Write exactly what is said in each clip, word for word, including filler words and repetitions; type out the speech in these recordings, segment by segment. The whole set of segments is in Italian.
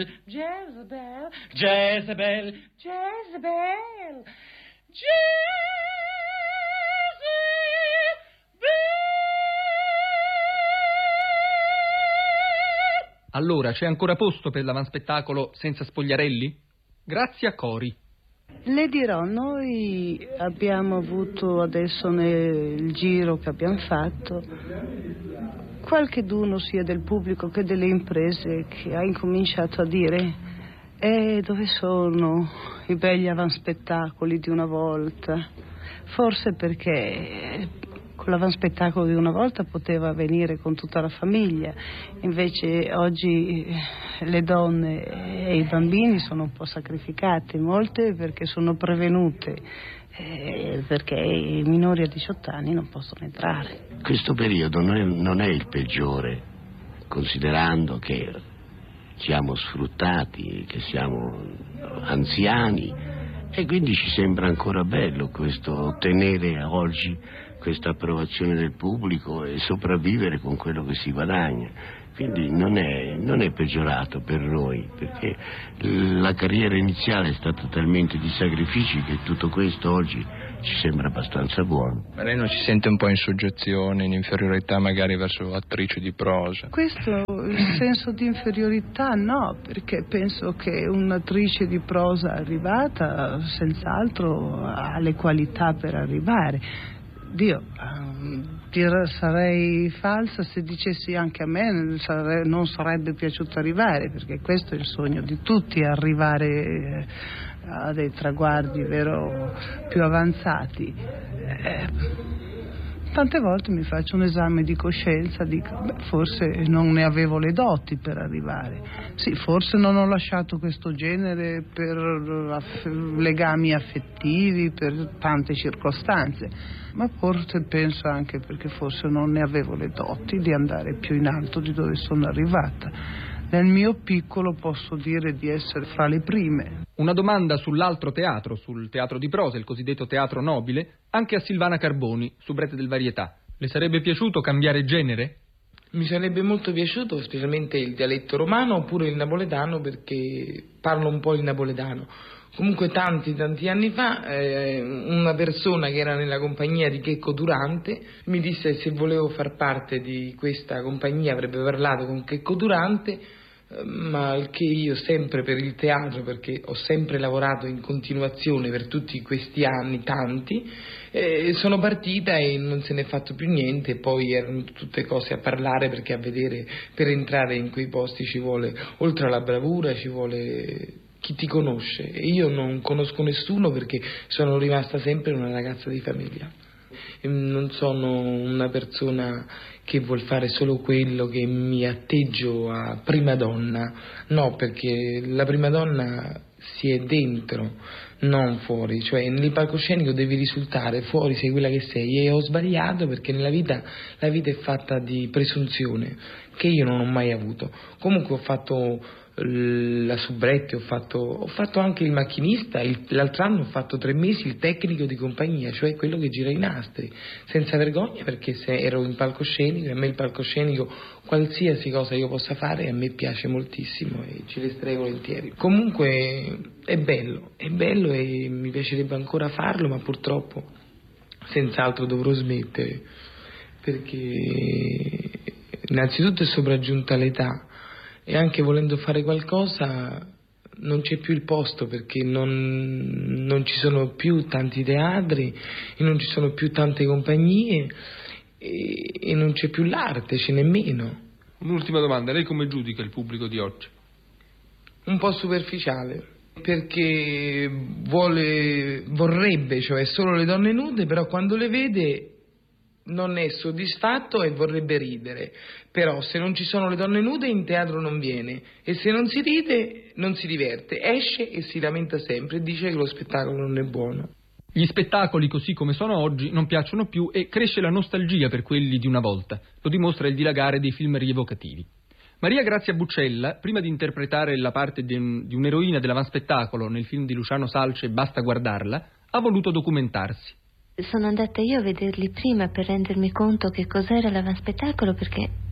Jezebel, Jezebel, Jezebel, Jezebel. Allora, c'è ancora posto per l'avanspettacolo senza spogliarelli? Grazie a Cori. Le dirò, noi abbiamo avuto adesso nel giro che abbiamo fatto qualcheduno sia del pubblico che delle imprese che ha incominciato a dire eh, dove sono i begli avanspettacoli di una volta? Forse perché con l'avanspettacolo di una volta poteva venire con tutta la famiglia, invece oggi le donne e i bambini sono un po' sacrificati, molte perché sono prevenute, eh, perché i minori a diciotto anni non possono entrare. Questo periodo non è, non è il peggiore, considerando che siamo sfruttati, che siamo anziani, e quindi ci sembra ancora bello questo, ottenere oggi questa approvazione del pubblico e sopravvivere con quello che si guadagna. Quindi non è, non è peggiorato per noi, perché la carriera iniziale è stata talmente di sacrifici che tutto questo oggi ci sembra abbastanza buono. Ma lei non si sente un po' in soggezione, in inferiorità magari verso attrici di prosa? Questo, il senso di inferiorità no, perché penso che un'attrice di prosa arrivata senz'altro ha le qualità per arrivare. Dio, dir, sarei falsa se dicessi anche a me sare, non sarebbe piaciuto arrivare, perché questo è il sogno di tutti, arrivare a dei traguardi vero più avanzati. Eh, tante volte mi faccio un esame di coscienza, dico beh, forse non ne avevo le doti per arrivare, sì, forse non ho lasciato questo genere per aff- legami affettivi, per tante circostanze, ma forse penso anche perché forse non ne avevo le doti di andare più in alto di dove sono arrivata. Nel mio piccolo posso dire di essere fra le prime. Una domanda sull'altro teatro, sul teatro di prosa, il cosiddetto teatro nobile, anche a Silvana Carboni, soubrette del Varietà. Le sarebbe piaciuto cambiare genere? Mi sarebbe molto piaciuto, specialmente il dialetto romano oppure il napoletano, perché parlo un po' il napoletano. Comunque tanti tanti anni fa eh, una persona che era nella compagnia di Checco Durante mi disse se volevo far parte di questa compagnia avrebbe parlato con Checco Durante, eh, ma che io sempre per il teatro, perché ho sempre lavorato in continuazione per tutti questi anni, tanti, eh, sono partita e non se ne è fatto più niente, poi erano tutte cose a parlare, perché a vedere, per entrare in quei posti ci vuole, oltre alla bravura, ci vuole chi ti conosce, e io non conosco nessuno perché sono rimasta sempre una ragazza di famiglia. Non sono una persona che vuol fare solo quello, che mi atteggio a prima donna, no, perché la prima donna si è dentro, non fuori, cioè nel palcoscenico devi risultare, fuori sei quella che sei, e ho sbagliato perché nella vita la vita è fatta di presunzione che io non ho mai avuto. Comunque ho fatto la soubrette, ho fatto, ho fatto anche il macchinista, il, l'altro anno ho fatto tre mesi il tecnico di compagnia, cioè quello che gira i nastri, senza vergogna, perché se ero in palcoscenico, e a me il palcoscenico, qualsiasi cosa io possa fare, a me piace moltissimo e ci resterei volentieri. Comunque è bello, è bello e mi piacerebbe ancora farlo, ma purtroppo senz'altro dovrò smettere, perché innanzitutto è sopraggiunta l'età, e anche volendo fare qualcosa non c'è più il posto, perché non, non ci sono più tanti teatri e non ci sono più tante compagnie e, e non c'è più l'arte, ce n'è meno. Un'ultima domanda, lei come giudica il pubblico di oggi? Un po' superficiale, perché vuole, vorrebbe, cioè solo le donne nude, però quando le vede non è soddisfatto e vorrebbe ridere, però se non ci sono le donne nude in teatro non viene, e se non si ride non si diverte, esce e si lamenta sempre e dice che lo spettacolo non è buono. Gli spettacoli così come sono oggi non piacciono più e cresce la nostalgia per quelli di una volta, lo dimostra il dilagare dei film rievocativi. Maria Grazia Buccella, prima di interpretare la parte di, un, di un'eroina dell'avanspettacolo nel film di Luciano Salce Basta guardarla, ha voluto documentarsi. Sono andata io a vederli prima per rendermi conto che cos'era l'avanspettacolo, perché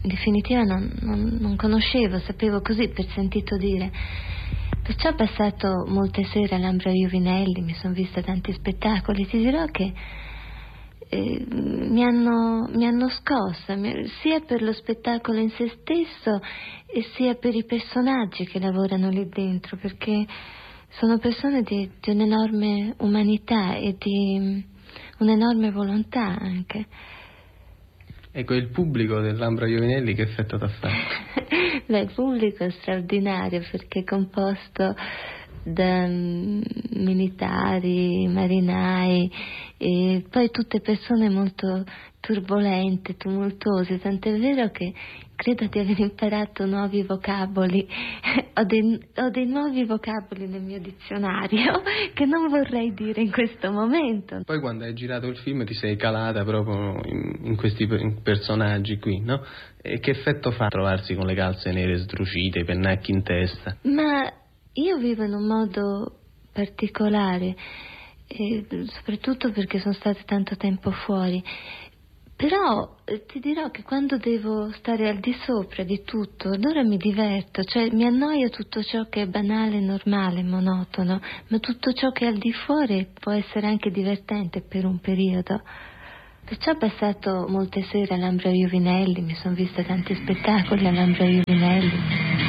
in definitiva non, non, non conoscevo, sapevo così per sentito dire. Perciò ho passato molte sere all'Ambra Iovinelli, mi sono vista tanti spettacoli. Ti dirò che eh, mi hanno, mi hanno scossa, sia per lo spettacolo in se stesso e sia per i personaggi che lavorano lì dentro, perché sono persone di, di un'enorme umanità e di un'enorme volontà anche. Ecco, il pubblico dell'Ambra Iovinelli che effetto t'ha fatto? Beh, il pubblico è straordinario perché è composto da um, militari, marinai e poi tutte persone molto turbolente, tumultuose, tant'è vero che credo di aver imparato nuovi vocaboli, ho, dei, ho dei nuovi vocaboli nel mio dizionario che non vorrei dire in questo momento. Poi quando hai girato il film ti sei calata proprio in, in questi in personaggi qui, no? E che effetto fa trovarsi con le calze nere sdrucite, i pennacchi in testa? Ma io vivo in un modo particolare, e soprattutto perché sono stata tanto tempo fuori. Però eh, ti dirò che quando devo stare al di sopra di tutto, allora mi diverto, cioè mi annoia tutto ciò che è banale, normale, monotono, ma tutto ciò che è al di fuori può essere anche divertente per un periodo. Perciò ho passato molte sere all'Ambra Iovinelli, mi sono vista tanti spettacoli all'Ambra Iovinelli.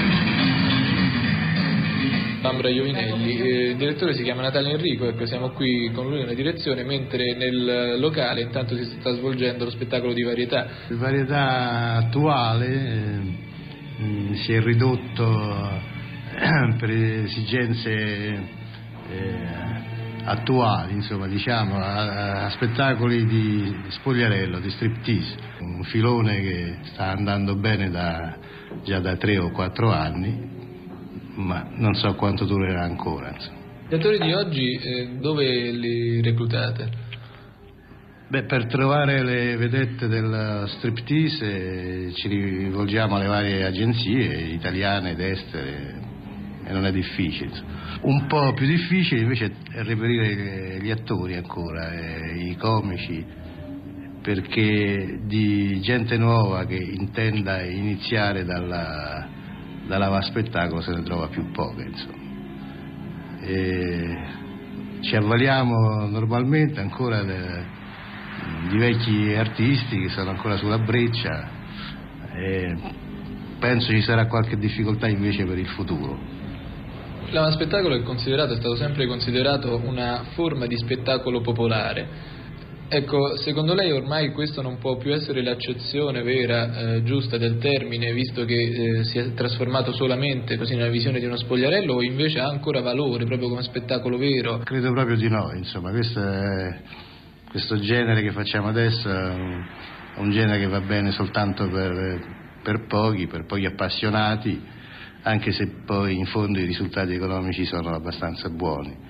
Ambra Iovinelli, eh, il direttore si chiama Natale Enrico, ecco, siamo qui con lui nella direzione, mentre nel locale intanto si sta svolgendo lo spettacolo di varietà. Il varietà attuale eh, si è ridotto eh, per esigenze eh, attuali, insomma, diciamo, a, a spettacoli di spogliarello, di striptease, un filone che sta andando bene da, già da tre o quattro anni, ma non so quanto durerà ancora, insomma. Gli attori di oggi eh, dove li reclutate? Beh, per trovare le vedette del striptease eh, ci rivolgiamo alle varie agenzie italiane ed estere e non è difficile, insomma. Un po' più difficile invece è reperire gli attori ancora, eh, i comici, perché di gente nuova che intenda iniziare dalla dalla va spettacolo se ne trova più poca, insomma. E ci avvaliamo normalmente ancora de, di vecchi artisti che sono ancora sulla breccia e penso ci sarà qualche difficoltà invece per il futuro. La va spettacolo è considerato, è stato sempre considerato una forma di spettacolo popolare. Ecco, secondo lei ormai questo non può più essere l'accezione vera, eh, giusta del termine, visto che eh, si è trasformato solamente così nella visione di uno spogliarello, o invece ha ancora valore proprio come spettacolo vero? Credo proprio di no, insomma, questo, è, questo genere che facciamo adesso è un, un genere che va bene soltanto per, per pochi, per pochi appassionati, anche se poi in fondo i risultati economici sono abbastanza buoni.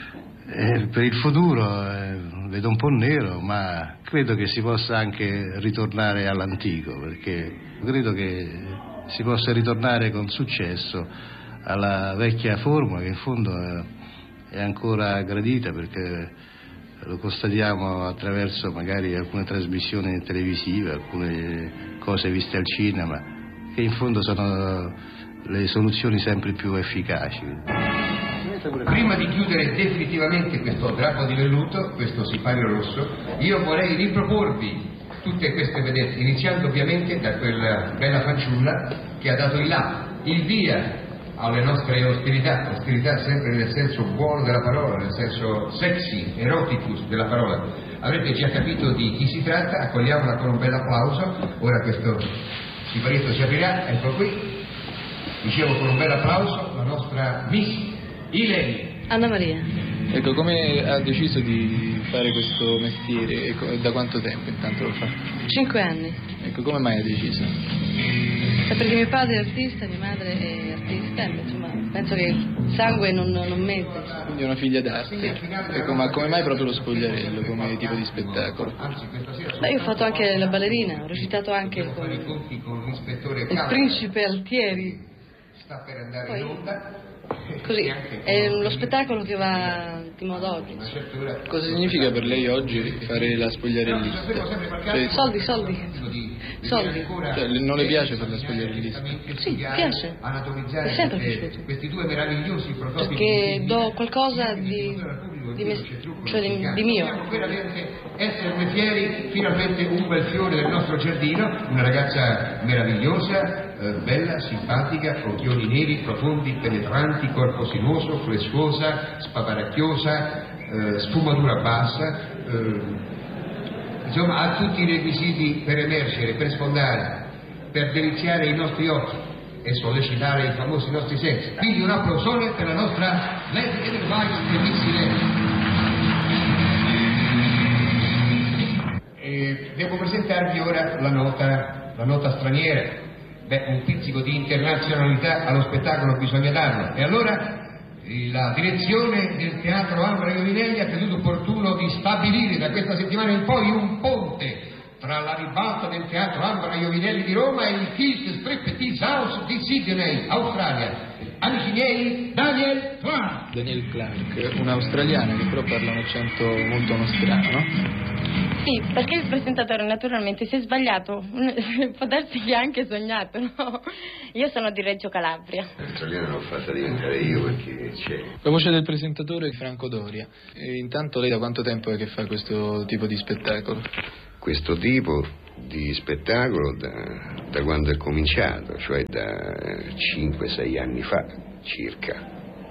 Eh, per il futuro eh, vedo un po' nero, ma credo che si possa anche ritornare all'antico, perché credo che si possa ritornare con successo alla vecchia formula che in fondo eh, è ancora gradita, perché lo constatiamo attraverso magari alcune trasmissioni televisive, alcune cose viste al cinema, che in fondo sono le soluzioni sempre più efficaci. Prima di chiudere definitivamente questo drappo di velluto, questo sipario rosso, io vorrei riproporvi tutte queste vedette, iniziando ovviamente da quella bella fanciulla che ha dato il là, il via alle nostre ostilità, ostilità sempre nel senso buono della parola, nel senso sexy, eroticus della parola. Avrete già capito di chi si tratta, accogliamola con un bel applauso. Ora questo siparietto si aprirà, ecco qui, dicevo con un bel applauso, la nostra Miss Ileni. Anna Maria. Ecco, come ha deciso di fare questo mestiere e da quanto tempo intanto lo fa? Cinque anni. Ecco, come mai ha deciso? È perché mio padre è artista, mia madre è artista, insomma, penso che il sangue non, non mente. Quindi è una figlia d'arte. Ecco, ma come mai proprio lo spogliarello come tipo di spettacolo? Beh, io ho fatto anche la ballerina, ho recitato anche con il principe Altieri. sta per andare Poi, in onda. Così, è lo spettacolo che va di moda oggi. Cosa significa per lei oggi fare la spogliarellista? Cioè, Soldi, soldi. Soldi. Cioè, non le piace fare la spogliarellista? Sì, piace. È sempre piaciuto. Questi due meravigliosi prototipi Perché do qualcosa di, di, me, cioè di, di mio. Esserne fieri, finalmente un bel fiore del nostro giardino, una ragazza meravigliosa, eh, bella, simpatica, con occhioni neri, profondi, penetranti, corpo sinuoso, flessuosa, spaparacchiosa, eh, sfumatura bassa, eh, insomma ha tutti i requisiti per emergere, per sfondare, per deliziare i nostri occhi e sollecitare i famosi nostri sensi. Quindi un applausone per la nostra Lady Edelweiss e Missy Lane. E devo presentarvi ora la nota, la nota straniera. Beh, un pizzico di internazionalità allo spettacolo bisogna darlo. E allora la direzione del Teatro Ambra Iovinelli ha creduto opportuno di stabilire da questa settimana in poi un ponte tra la ribalta del Teatro Ambra Iovinelli di Roma e il Kids Striptease House di Sydney, Australia. Amici miei, Daniel Clark. Daniel Clark, un'australiana che però parla un accento molto nostrano, no? Sì, perché il presentatore naturalmente si è sbagliato, può darsi che ha anche sognato, no? Io sono di Reggio Calabria. L'australiana l'ho fatta diventare io perché c'è. La voce del presentatore è Franco Doria. E intanto lei da quanto tempo è che fa questo tipo di spettacolo? Questo tipo di spettacolo da, da quando è cominciato, cioè da cinque sei anni fa circa.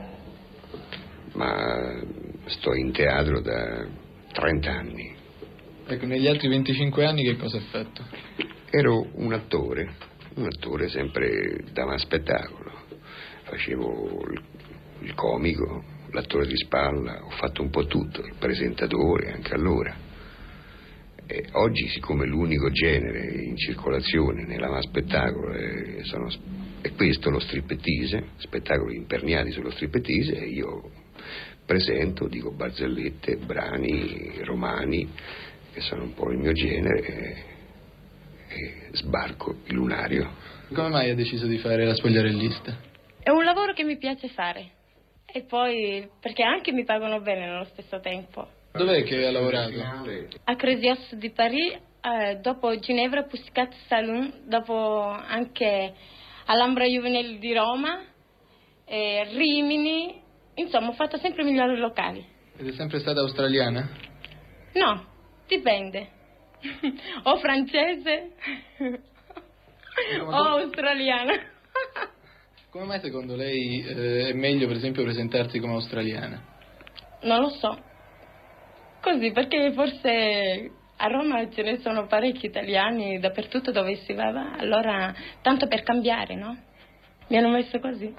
Ma sto in teatro da trenta anni. Ecco, negli altri venticinque anni che cosa ha fatto? Ero un attore, un attore sempre da spettacolo. Facevo il, il comico, l'attore di spalla, ho fatto un po' tutto, il presentatore anche allora. E oggi, siccome l'unico genere in circolazione nella spettacolo è, sono, è questo, lo striptease, spettacoli imperniati sullo striptease, e io presento, dico barzellette, brani romani, che sono un po' il mio genere, e, e sbarco il lunario. Come mai ha deciso di fare la spogliarellista? È un lavoro che mi piace fare e poi perché anche mi pagano bene nello stesso tempo. Dov'è che ha lavorato? A Cresios di Paris, eh, dopo Ginevra Pussycat Saloon, dopo anche all'Ambra Iovinelli di Roma, eh, Rimini, insomma ho fatto sempre migliori locali. Ed è sempre stata australiana? No, dipende. O francese o australiana. Come mai secondo lei eh, è meglio per esempio presentarsi come australiana? Non lo so. Così, perché forse a Roma ce ne sono parecchi italiani dappertutto dove si va, allora tanto per cambiare, no? Mi hanno messo così.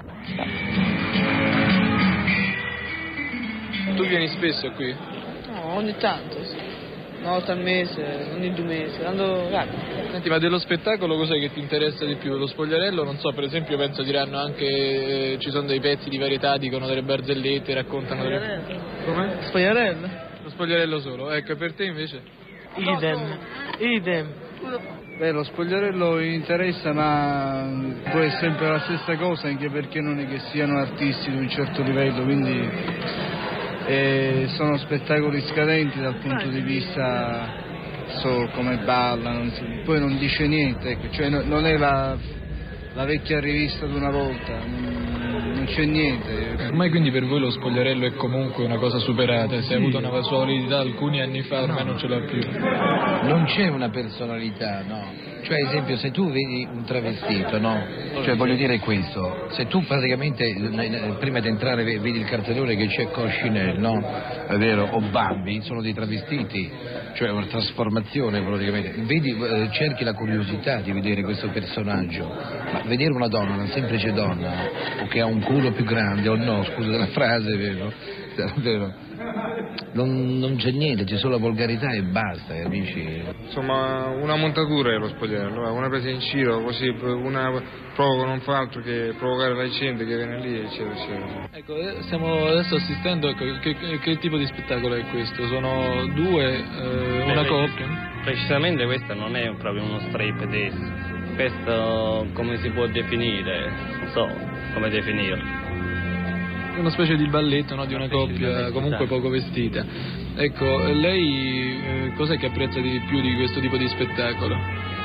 Tu vieni spesso qui? No, ogni tanto, sì. Una volta al mese, ogni due mesi, andando raro. Senti, ma dello spettacolo cos'è che ti interessa di più? Lo spogliarello, non so, per esempio penso diranno anche eh, ci sono dei pezzi di varietà, dicono delle barzellette, raccontano delle... Come? Spogliarello? Lo spogliarello solo, ecco, per te invece? Idem, idem. Beh, lo spogliarello interessa, ma poi è sempre la stessa cosa, anche perché non è che siano artisti di un certo livello, quindi eh, sono spettacoli scadenti dal punto di vista so come ballano, poi non dice niente, ecco, cioè no, non è la, la vecchia rivista di una volta, non c'è niente. Ormai quindi per voi lo spogliarello è comunque una cosa superata, se sì. Ha avuto una validità alcuni anni fa, ormai no. Non ce l'ha più. Non c'è una personalità, no. Cioè, ad esempio, se tu vedi un travestito, no? Cioè, voglio dire questo, se tu praticamente prima di entrare vedi il cartellone che c'è Coscinelle, no? È vero, o Bambi, sono dei travestiti, cioè una trasformazione praticamente. Vedi, cerchi la curiosità di vedere questo personaggio, ma vedere una donna, una semplice donna, o che ha un culo più grande o no, scusa la frase, vero? Vero? Non, non c'è niente, c'è solo la volgarità e basta, amici. Insomma, una montatura è lo spogliarello, una presa in giro, così una provoca, non fa altro che provocare la gente che viene lì, eccetera, eccetera. Ecco, stiamo adesso assistendo, ecco, che, che, che tipo di spettacolo è questo? Sono due, eh, una coppia? Precisamente questo non è proprio uno striptease, questo come si può definire? Non so come definirlo. Una specie di balletto, no? Di una, una coppia balletto, comunque poco vestita. Ecco, lei eh, cos'è che apprezza di più di questo tipo di spettacolo?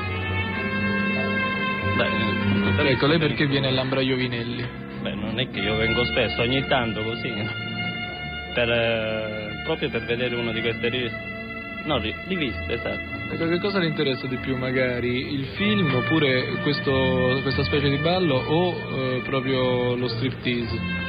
Beh, ecco, lei perché viene all'Ambra Iovinelli? Beh, non è che io vengo spesso, ogni tanto così, no? per, eh, proprio per vedere uno di queste riviste. No, riviste, esatto. Ecco, che cosa le interessa di più magari? Il film oppure questo, questa specie di ballo o eh, proprio lo striptease?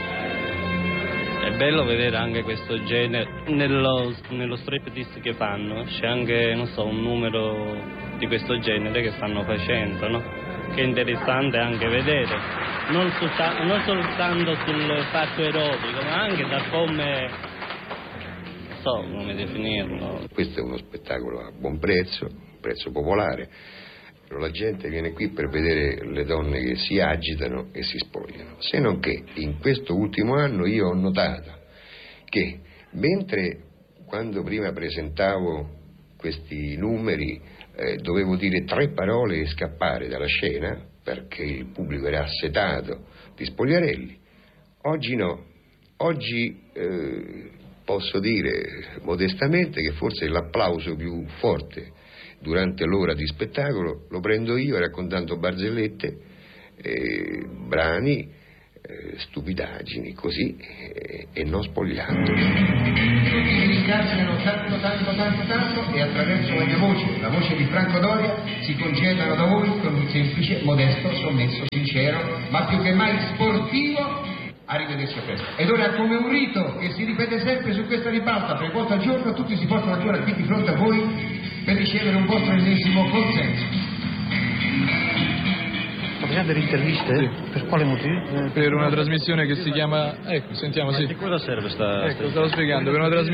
È bello vedere anche questo genere nello, nello striptease che fanno, c'è anche, non so, un numero di questo genere che stanno facendo, no? Che è interessante anche vedere, non, solta, non soltanto sul fatto erotico, ma anche da come, non so come definirlo. Questo è uno spettacolo a buon prezzo, un prezzo popolare. La gente viene qui per vedere le donne che si agitano e si spogliano, se non che in questo ultimo anno io ho notato che mentre quando prima presentavo questi numeri eh, dovevo dire tre parole e scappare dalla scena perché il pubblico era assetato di spogliarelli, oggi no, oggi eh, posso dire modestamente che forse l'applauso più forte durante l'ora di spettacolo lo prendo io raccontando barzellette, eh, brani, eh, stupidaggini, così, eh, e non spogliando. Tutti si ringraziano tanto, tanto, tanto, tanto e attraverso la mia voce, la voce di Franco Doria, si congedano da voi con un semplice, modesto, sommesso, sincero, ma più che mai sportivo. Arrivederci a presto. Ed ora, come un rito che si ripete sempre su questa ribalta, tre volte al giorno, tutti si portano ancora qui di fronte a voi per ricevere un vostro ennesimo consenso. Sto facendo delle interviste? Sì. Per quale motivo? Per una trasmissione che si chiama... Ecco, sentiamo, sì. Ma di cosa serve sta... Ecco, stavo spiegando, per una trasmissione